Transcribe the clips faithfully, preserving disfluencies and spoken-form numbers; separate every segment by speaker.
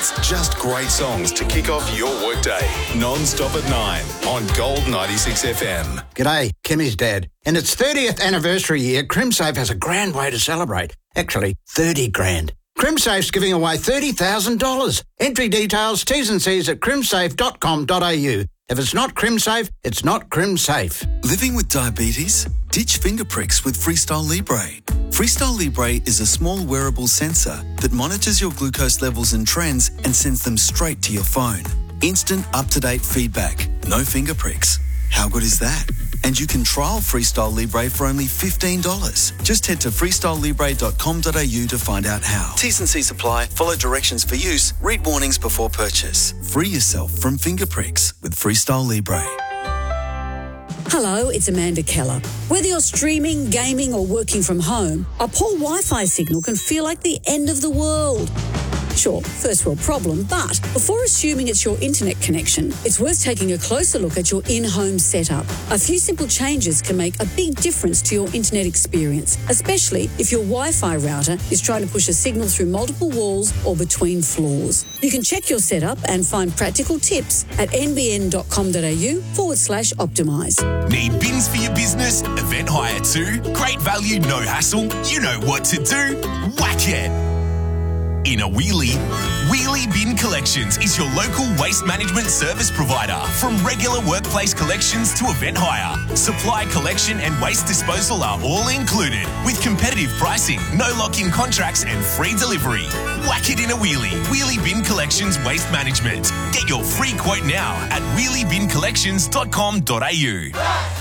Speaker 1: hits, just great songs to kick off your workday. Non-stop at nine on Gold ninety-six F M.
Speaker 2: G'day, Kimmy's dad. In its thirtieth anniversary year, CrimSafe has a grand way to celebrate. Actually, thirty grand. CrimSafe's giving away thirty thousand dollars. Entry details, T's and C's at crimsafe dot com dot a u. If it's not CrimSafe, it's not CrimSafe.
Speaker 3: Living with diabetes? Ditch finger pricks with Freestyle Libre. Freestyle Libre is a small wearable sensor that monitors your glucose levels and trends and sends them straight to your phone. Instant, up-to-date feedback. No finger pricks. How good is that? And you can trial Freestyle Libre for only fifteen dollars. Just head to freestyle libre dot com dot a u to find out how. T's and C's apply. Follow directions for use. Read warnings before purchase. Free yourself from finger pricks with Freestyle Libre.
Speaker 4: Hello, it's Amanda Keller. Whether you're streaming, gaming or working from home, a poor Wi-Fi signal can feel like the end of the world. Sure, first world problem, but before assuming it's your internet connection, it's worth taking a closer look at your in-home setup. A few simple changes can make a big difference to your internet experience, especially if your Wi-Fi router is trying to push a signal through multiple walls or between floors. You can check your setup and find practical tips at nbn.com.au forward slash optimise.
Speaker 5: Need bins for your business? Event hire too? Great value, no hassle. You know what to do. Whack it. In a wheelie, Wheelie Bin Collections is your local waste management service provider. From regular workplace collections to event hire, supply collection and waste disposal are all included with competitive pricing, no lock-in contracts and free delivery. Whack it in a wheelie. Wheelie Bin Collections Waste Management. Get your free quote now at wheelie bin collections dot com dot a u.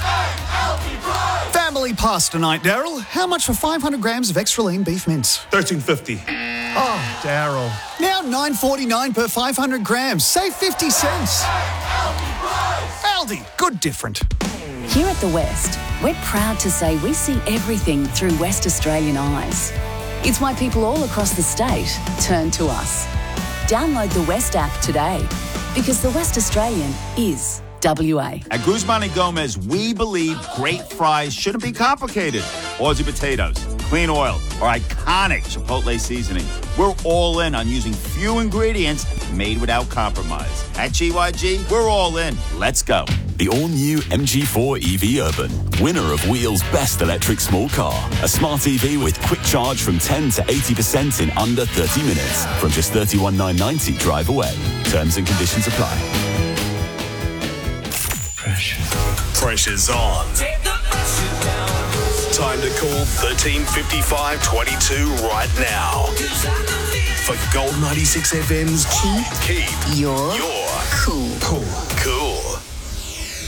Speaker 6: Family pasta night, Daryl. How much for five hundred grams of extra lean beef mince?
Speaker 7: thirteen fifty.
Speaker 6: Oh, Daryl. Now nine forty-nine per five hundred grams. Save fifty cents. Aldi, good different.
Speaker 8: Here at The West, we're proud to say we see everything through West Australian eyes. It's why people all across the state turn to us. Download the West app today, because The West Australian is W A.
Speaker 9: At Guzman and Gomez, we believe great fries shouldn't be complicated. Aussie potatoes, clean oil, or iconic Chipotle seasoning. We're all in on using few ingredients made without compromise. At G Y G, we're all in. Let's go.
Speaker 10: The all-new M G four E V Urban, winner of Wheel's Best Electric Small Car. A smart E V with quick charge from ten to eighty percent in under thirty minutes. From just thirty-one thousand nine hundred ninety drive away. Terms and conditions apply.
Speaker 1: Pressure. Pressure's on. Time to call thirteen fifty-five twenty-two right now. For Gold ninety-six F M's Keep, Keep
Speaker 11: Your,
Speaker 1: your
Speaker 11: Cool.
Speaker 1: Cool.